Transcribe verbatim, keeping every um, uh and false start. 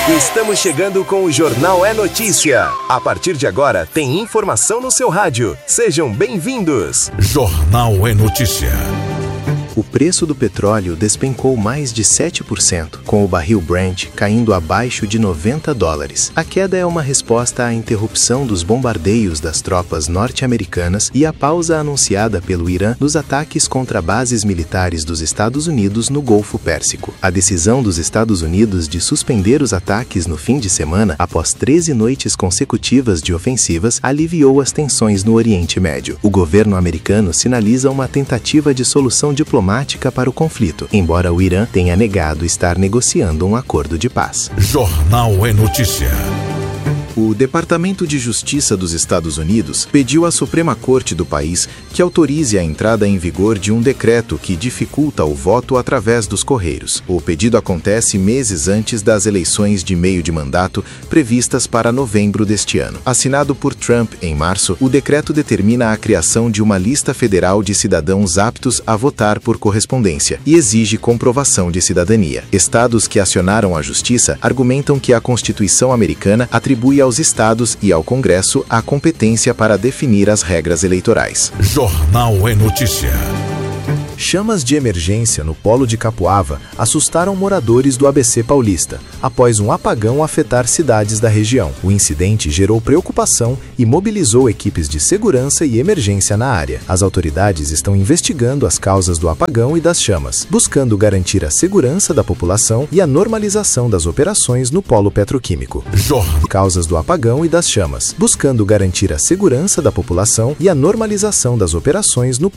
Estamos chegando com o Jornal É Notícia. A partir de agora, tem informação no seu rádio. Sejam bem-vindos. Jornal É Notícia. O preço do petróleo despencou mais de sete por cento, com o barril Brent caindo abaixo de noventa dólares. A queda é uma resposta à interrupção dos bombardeios das tropas norte-americanas e à pausa anunciada pelo Irã nos ataques contra bases militares dos Estados Unidos no Golfo Pérsico. A decisão dos Estados Unidos de suspender os ataques no fim de semana, após treze noites consecutivas de ofensivas, aliviou as tensões no Oriente Médio. O governo americano sinaliza uma tentativa de solução diplomática para o conflito, embora o Irã tenha negado estar negociando um acordo de paz. Jornal É Notícia. O Departamento de Justiça dos Estados Unidos pediu à Suprema Corte do país que autorize a entrada em vigor de um decreto que dificulta o voto através dos correios. O pedido acontece meses antes das eleições de meio de mandato previstas para novembro deste ano. Assinado por Trump em março, o decreto determina a criação de uma lista federal de cidadãos aptos a votar por correspondência e exige comprovação de cidadania. Estados que acionaram a Justiça argumentam que a Constituição americana atribui aos estados e ao Congresso a competência para definir as regras eleitorais. Jornal É Notícia. Chamas de emergência no polo de Capuava assustaram moradores do A B C Paulista, após um apagão afetar cidades da região. O incidente gerou preocupação e mobilizou equipes de segurança e emergência na área. As autoridades estão investigando as causas do apagão e das chamas, buscando garantir a segurança da população e a normalização das operações no polo petroquímico. Jornal. Causas do apagão e das chamas, buscando garantir a segurança da população e a normalização das operações no